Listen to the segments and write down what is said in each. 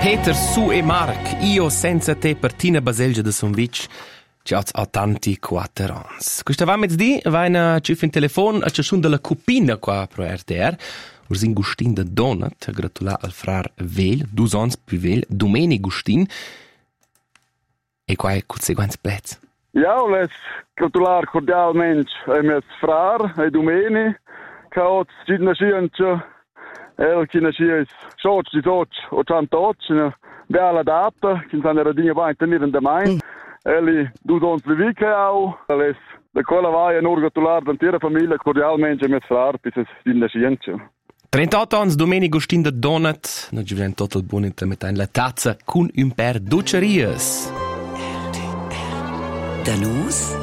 Peter, Su e Marc, io senza te per Tina Baselgia de Sonvic, ci ho tanti quattro anni. Questa va mezz'dì, va in cif in telefon a ciascun della cupina qua pro RTR, Ursin Gustin de Donat, gratulà al frar Vel, 2 anni più Vel, Domeni Gustin, e qua è conseguenza plezza. Ja, les gratular cordialmente ai miei frar, ai Domeni, che oggi ci nasciancio, che nasciancio, soci di soci, o ciantocci, bella data, che sono radini vai tenere in da mai, e 2 anni più che ho, les da quella vai in gratular d'intera famiglia cordialmente ai miei frar, bis ci nasciancio. 38 anni, Domeni Gustin de Donat, non ci viene tutto il buon intermetà in la tazza, con un per ducerias. Danus?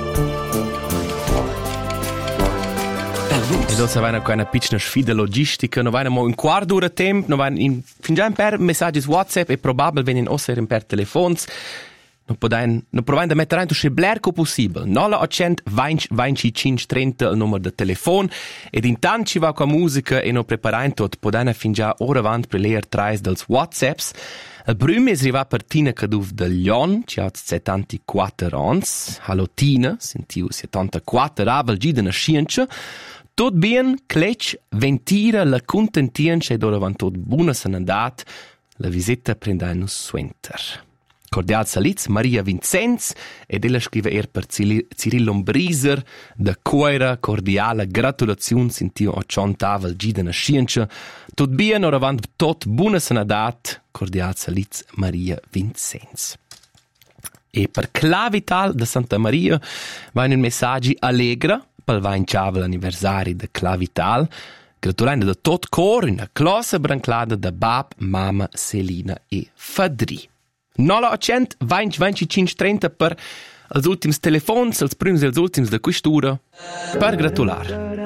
E adesso va una piccola sfida logistica, non va un quarto d'ora tempo, non va fin già per messaggi WhatsApp e probabilmente vengono anche per telefoni. Non proviamo a mettere tutto il blerco possibile. 0800 20 25 30 il numero di telefono. Ed intanto ci va con musica e non prepariamo tutto. Podem fin già ora avanti per leer trais dels WhatsApps. Il primo è arrivato per Tina Caduv de Lyon, ci ha 74 anni. Hallo Tina, sentiu 74 anni, già da nascenza. Tot bien, clec, ventira, la contentienza ed ora van tot buona sanandat. La visita prende un suenter. Cordial salits, Maria Vincenz, ed ella scrive per Cyril Lombriser, da Coira, cordiale gratulazione, sentiu a Ciantavel, gida na scienza. Tot bien, ora van tot buona sanadat, cordial salits, Maria Vincenz. E per Clavital da Santa Maria va un messaggio allegra, per va in ciao l'anniversario da Clavital, gratulando da tot cor, una classe branclada da Bab, Mama, Selina e Fadri. 0800 20 25 30 per els ultims telefons, els prims e els ultims de quest'ora, per gratular.